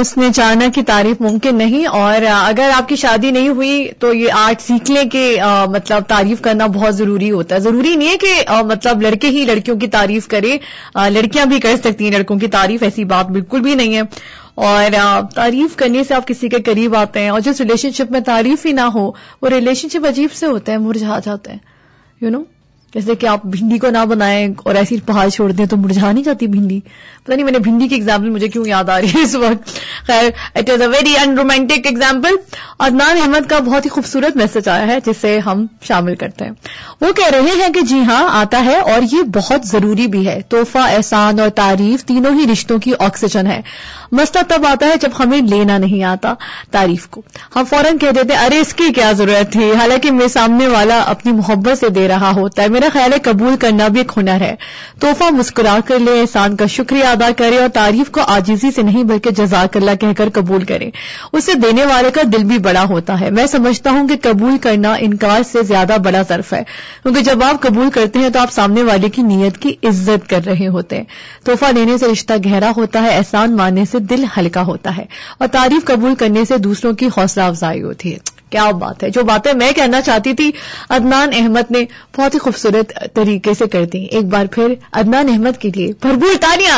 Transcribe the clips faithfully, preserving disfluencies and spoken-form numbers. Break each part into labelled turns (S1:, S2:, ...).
S1: حسن چارنا کی تعریف ممکن نہیں، اور اگر آپ کی شادی نہیں ہوئی تو یہ آرٹ سیکھ لیں کہ مطلب تعریف کرنا بہت ضروری ہوتا ہے. ضروری نہیں ہے کہ مطلب لڑکے ہی لڑکیوں کی تعریف کریں، لڑکیاں بھی کر سکتی ہیں لڑکوں کی تعریف، ایسی بات بالکل بھی نہیں ہے. اور تعریف کرنے سے آپ کسی کے قریب آتے ہیں، اور جس ریلیشن شپ میں تعریف ہی نہ ہو وہ ریلیشن شپ عجیب سے ہوتا ہے، مرجھا جاتے ہیں. یو نو جیسے کہ آپ بھنڈی کو نہ بنائیں اور ایسی پہاڑ چھوڑ دیں تو مرجھا نہیں جاتی بھنڈی. پتہ نہیں میں نے بھنڈی کی ایگزامپل مجھے کیوں یاد آ رہی ہے اس وقت. خیر it is a very انرومانٹک example. Adnan Ahmad کا بہت ہی خوبصورت میسج آیا ہے جسے ہم شامل کرتے ہیں. وہ کہہ رہے ہیں کہ جی ہاں آتا ہے، اور یہ بہت ضروری بھی ہے. تحفہ، احسان اور تعریف تینوں ہی رشتوں کی آکسیجن ہے. مسئلہ تب آتا ہے جب ہمیں لینا نہیں آتا تعریف کو. ہم فوراً کہہ دیتے ارے اس کی کیا ضرورت تھی، حالانکہ میرے سامنے والا اپنی محبت سے دے رہا ہوتا ہے. میرا خیال ہے قبول کرنا بھی ایک ہنر ہے. تحفہ مسکرا کر لے، احسان کا شکریہ ادا کرے، اور تعریف کو عاجزی سے نہیں بلکہ جزاک اللہ کہہ کر قبول کرے. اس سے دینے والے کا دل بھی بڑا ہوتا ہے. میں سمجھتا ہوں کہ قبول کرنا انکار سے زیادہ بڑا ظرف ہے، کیونکہ جب آپ قبول کرتے ہیں تو آپ سامنے والے کی نیت کی عزت کر رہے ہوتے ہیں. تحفہ دینے سے رشتہ گہرا ہوتا ہے، احسان ماننے سے دل ہلکا ہوتا ہے، اور تعریف قبول کرنے سے دوسروں کی حوصلہ افزائی ہوتی ہے. کیا بات ہے. جو باتیں میں کہنا چاہتی تھی عدنان احمد نے بہت ہی خوبصورت طریقے سے کر دی. ایک بار پھر عدنان احمد کے لیے بھرپور تالیاں.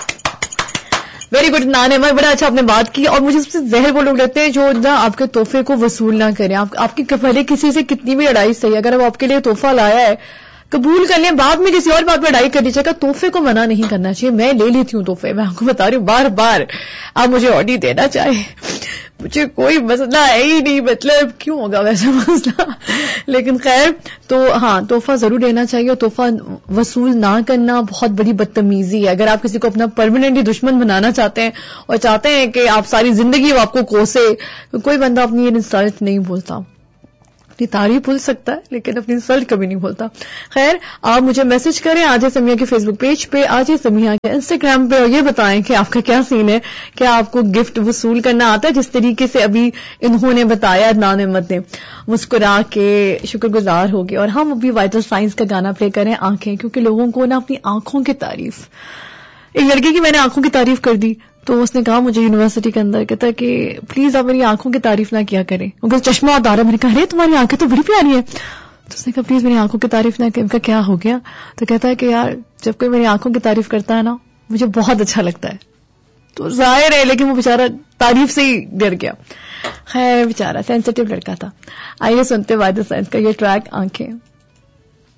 S1: ویری گڈ عدنان احمد، بڑا اچھا آپ نے بات کی. اور مجھے سب سے زہر وہ لوگ لگتے ہیں جو نہ آپ کے تحفے کو وصول نہ کریں. آپ, آپ کی پہلے کسی سے کتنی بھی لڑائی صحیح، اگر وہ آپ کے لیے تحفہ لایا ہے قبول کر لیں، بعد میں کسی اور بات پہ لڑائی کر لیجیے گا. تحفے کو منع نہیں کرنا چاہیے. میں لے لیتی ہوں تحفے، میں آپ کو بتا رہی ہوں بار بار. آپ مجھے آڈی دینا چاہے، مجھے کوئی مسئلہ ہے ہی نہیں، مطلب کیوں ہوگا ویسا مسئلہ. لیکن خیر تو ہاں تحفہ ضرور لینا چاہیے، اور تحفہ وصول نہ کرنا بہت بڑی بدتمیزی ہے. اگر آپ کسی کو اپنا پرماننٹلی دشمن بنانا چاہتے ہیں اور چاہتے ہیں کہ آپ ساری زندگی وہ آپ کو کوسے، تو کوئی بندہ اپنی یہ انسلٹ نہیں بھولتا. اپنی تعریف بھول سکتا ہے لیکن اپنی انسلٹ کبھی نہیں بھولتا. خیر آپ مجھے میسج کریں آج سمیہ کے فیس بک پیج پہ، آج سمیہ کے انسٹاگرام پہ، اور یہ بتائیں کہ آپ کا کیا سین ہے. کیا آپ کو گفٹ وصول کرنا آتا ہے جس طریقے سے ابھی انہوں نے بتایا عدنان احمد نے؟ مسکرا کے شکر گزار ہوگی. اور ہم ابھی وائٹل سائنس کا گانا پلے کریں آنکھیں، کیونکہ لوگوں کو نا اپنی آنکھوں کی تعریف. ایک لڑکی کی میں نے آنکھوں کی تعریف کر دی تو اس نے کہا مجھے یونیورسٹی کے اندر کہتا ہے کہ پلیز آپ میری آنکھوں کی تعریف نہ کیا کریں، کیونکہ چشمہ اتارا. میں نے کہا ارے تمہاری آنکھیں تو بڑی پیاری ہیں. تو اس نے کہا پلیز میری آنکھوں کی تعریف نہ کریں. کا کیا ہو گیا؟ تو کہتا ہے کہ یار جب کوئی میری آنکھوں کی تعریف کرتا ہے نا مجھے بہت اچھا لگتا ہے. تو ظاہر ہے لیکن وہ بیچارہ تعریف سے ہی ڈر گیا. خیر بیچارہ سینسیٹیو لڑکا تھا. آئیے سنتے وائٹل سائنس کا یہ ٹریک آنکھیں.